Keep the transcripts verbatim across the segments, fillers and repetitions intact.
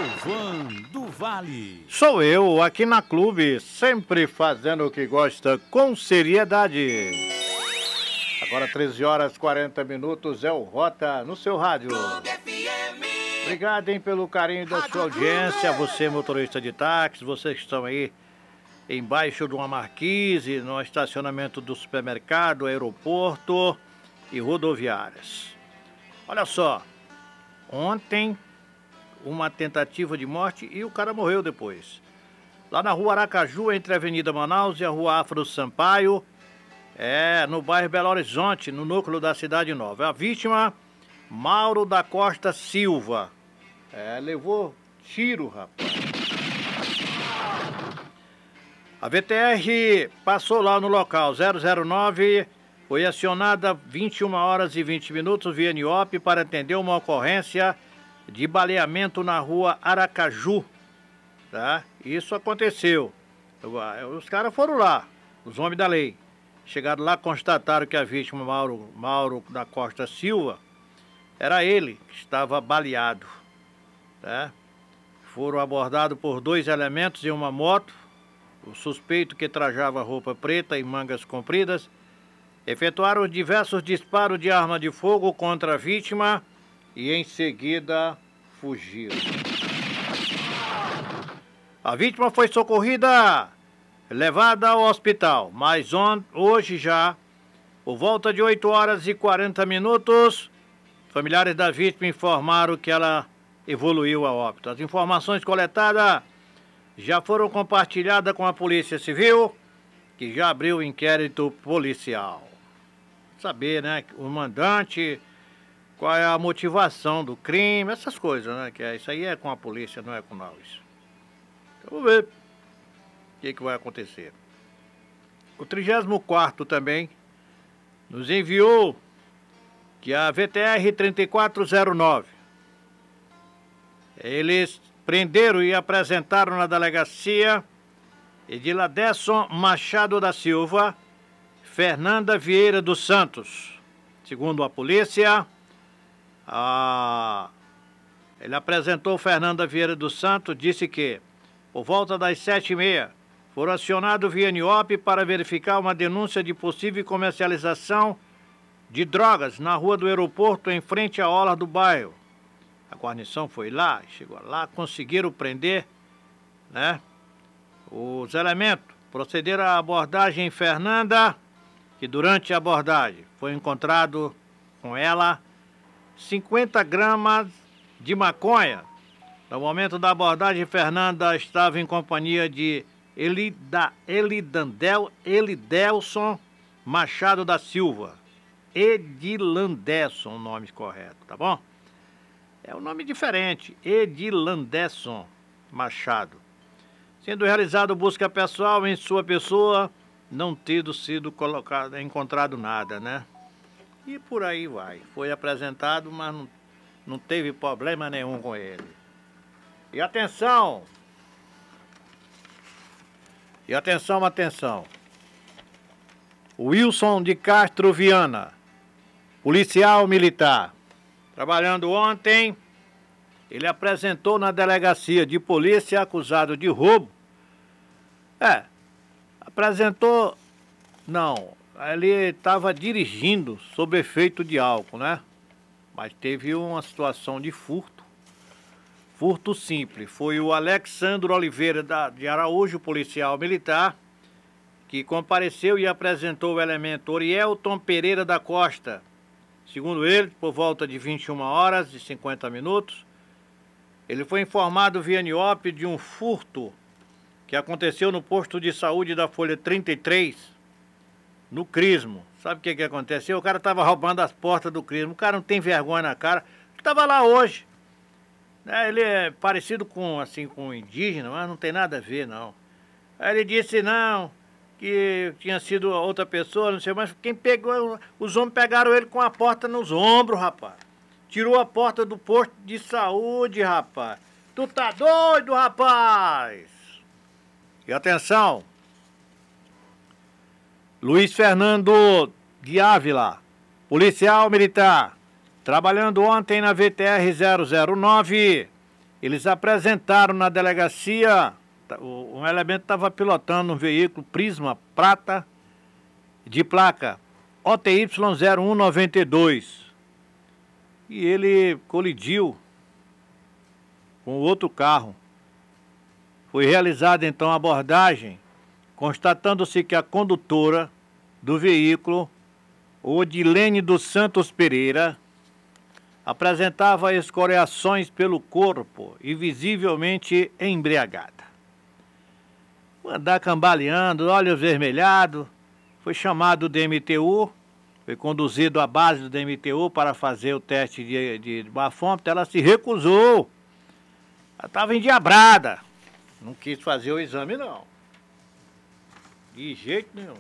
Galvão do Vale. Sou eu, aqui na Clube, sempre fazendo o que gosta com seriedade. Agora treze horas e quarenta minutos é o Rota no seu rádio. Obrigado, hein, pelo carinho da sua audiência. Você, motorista de táxi, vocês que estão aí embaixo de uma marquise, no estacionamento do supermercado, aeroporto e rodoviárias. Olha só, ontem uma tentativa de morte e o cara morreu depois. Lá na rua Aracaju, entre a Avenida Manaus e a rua Afro Sampaio, é, no bairro Belo Horizonte, no núcleo da Cidade Nova. A vítima, Mauro da Costa Silva. É, levou tiro, rapaz. A V T R passou lá no local, zero zero nove, foi acionada vinte e uma horas e vinte minutos via NIOP para atender uma ocorrência de baleamento na rua Aracaju, tá? Isso aconteceu. Os caras foram lá, os homens da lei. Chegaram lá, constataram que a vítima, Mauro, Mauro da Costa Silva, era ele que estava baleado, tá? Foram abordados por dois elementos em uma moto. O suspeito, que trajava roupa preta e mangas compridas, efetuaram diversos disparos de arma de fogo contra a vítima e em seguida fugiram. A vítima foi socorrida, levada ao hospital, mas on, hoje já, por volta de oito horas e quarenta minutos, familiares da vítima informaram que ela evoluiu a óbito. As informações coletadas já foram compartilhadas com a Polícia Civil, que já abriu o inquérito policial. Saber, né, o mandante, qual é a motivação do crime, essas coisas, né, que é, isso aí é com a polícia, não é com nós. Então, vamos ver o que, que vai acontecer. O trigésimo quarto também nos enviou que a V T R trinta e quatro zero nove, eles prenderam e apresentaram na delegacia Ediladesson Machado da Silva, Fernanda Vieira dos Santos. Segundo a polícia, a... ele apresentou Fernanda Vieira dos Santos, disse que, por volta das sete e meia, foram acionados via NIOP para verificar uma denúncia de possível comercialização de drogas na rua do aeroporto, em frente à orla do bairro. A guarnição foi lá, chegou lá, conseguiram prender, né, os elementos. Procederam à abordagem em Fernanda, que durante a abordagem foi encontrado com ela cinquenta gramas de maconha. No momento da abordagem, Fernanda estava em companhia de Elida, Elidandel, Elidelson Machado da Silva. Edilandesson, o nome correto, tá bom? É um nome diferente, Edilandesson Machado. Sendo realizado busca pessoal em sua pessoa, não tendo sido colocado, encontrado nada, né? E por aí vai. Foi apresentado, mas não, não teve problema nenhum com ele. E atenção! E atenção, atenção. Wilson de Castro Viana, policial militar. Trabalhando ontem, ele apresentou na delegacia de polícia acusado de roubo. É, apresentou, não, ele estava dirigindo sob efeito de álcool, né? Mas teve uma situação de furto, furto simples. Foi o Alexandre Oliveira da, de Araújo, policial militar, que compareceu e apresentou o elemento Orielton Pereira da Costa. Segundo ele, por volta de vinte e uma horas e cinquenta minutos, ele foi informado via NIOP de um furto que aconteceu no posto de saúde da Folha trinta e três, no Crismo. Sabe o que, que aconteceu? O cara estava roubando as portas do Crismo. O cara não tem vergonha na cara. Estava lá hoje. Ele é parecido com, assim, com um indígena, mas não tem nada a ver, não. Aí ele disse, não, que tinha sido outra pessoa, não sei, mas quem pegou, os homens pegaram ele com a porta nos ombros, rapaz. Tirou a porta do posto de saúde, rapaz. Tu tá doido, rapaz? E atenção, Luiz Fernando de Ávila, policial militar, trabalhando ontem na V T R zero zero nove, Eles apresentaram na delegacia, um elemento estava pilotando um veículo Prisma prata de placa O T Y zero um nove dois e ele colidiu com outro carro. Foi realizada então a abordagem, constatando-se que a condutora do veículo, Odilene dos Santos Pereira, apresentava escoriações pelo corpo e visivelmente embriagada. Andar cambaleando, olhos vermelhados, foi chamado do M T U, foi conduzido à base do M T U para fazer o teste de, de, de bafômetro. Ela se recusou, ela estava endiabrada, não quis fazer o exame não, de jeito nenhum.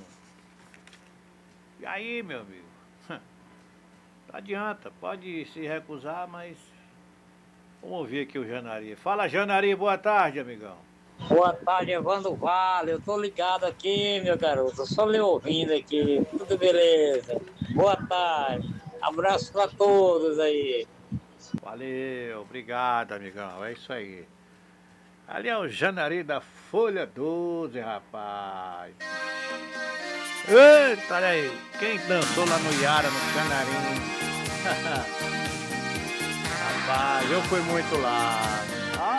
E aí, meu amigo, não adianta, pode se recusar, mas vamos ouvir aqui o Janari. Fala, Janari, boa tarde, amigão. Boa tarde, Evandro Vale. Eu tô ligado aqui, meu garoto. Só lhe ouvindo aqui. Tudo beleza? Boa tarde. Abraço pra todos aí. Valeu, obrigado, amigão. É isso aí. Ali é o Janari da Folha doze, rapaz. Eita, olha aí. Quem dançou lá no Iara, no Canarim? Rapaz, eu fui muito lá.